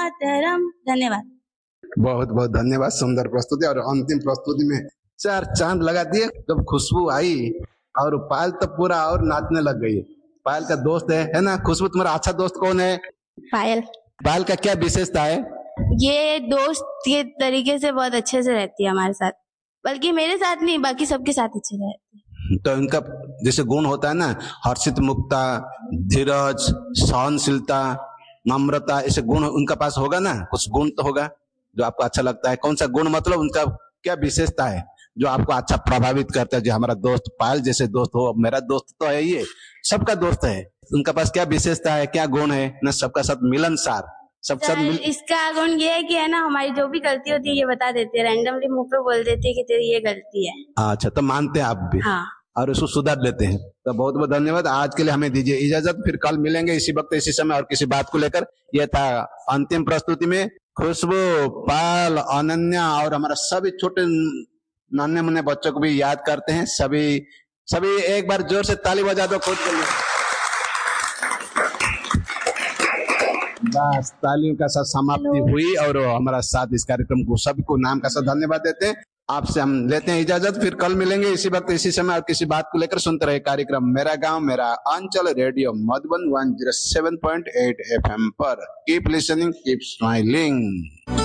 मातरम। धन्यवाद। बहुत बहुत धन्यवाद, सुंदर प्रस्तुति। और अंतिम प्रस्तुति में 4 चांद लगा दिए जब खुशबू आई, और पायल तो पूरा और नाचने लग गई। पायल का दोस्त है ना खुशबू? तुम्हारा अच्छा दोस्त कौन है? पायल। पायल का क्या विशेषता है? ये दोस्त के तरीके से बहुत अच्छे से रहती है हमारे साथ, बल्कि मेरे साथ नहीं, बाकी सबके साथ अच्छे से रहती है। तो इनका जैसे गुण होता है ना, हर्षित मुक्ता, धीरज, सहनशीलता, नम्रता, ऐसे गुण उनका पास होगा ना? कुछ गुण तो होगा जो आपको अच्छा लगता है। कौन सा गुण, मतलब उनका क्या विशेषता है जो आपको अच्छा प्रभावित करता है? जो हमारा दोस्त पायल जैसे दोस्त हो, मेरा दोस्त तो है, ये सबका दोस्त है, उनका पास क्या विशेषता है, क्या गुण है ना? सबका साथ मिलनसार, सबका साथ इसका गुण ये है कि है ना, हमारी जो भी गलती होती है ये बता देते हैं, रैंडमली मुंह पे बोल देते हैं कि तेरी ये गलती है। अच्छा, तो मानते हैं आप भी? हाँ। और उसको सुधार लेते हैं। तो बहुत बहुत धन्यवाद। आज के लिए हमें दीजिए इजाजत, फिर कल मिलेंगे इसी वक्त इसी समय और किसी बात को लेकर। यह था अंतिम प्रस्तुति में खुशबू, पायल, अनन्या और हमारा सभी छोटे नन्हे मुन्ने बच्चों को भी याद करते हैं। सभी एक बार जोर से ताली बजा दो खुद के लिए। बस तालियों का साथ समाप्ति हुई और हमारा साथ इस कार्यक्रम को सबको नाम का साथ धन्यवाद देते हैं। आपसे हम लेते हैं इजाजत, फिर कल मिलेंगे इसी वक्त इसी समय और किसी बात को लेकर। सुनते रहे कार्यक्रम मेरा गांव मेरा अंचल, रेडियो मधुबन 107.8 FM पर। Keep listening, keep smiling.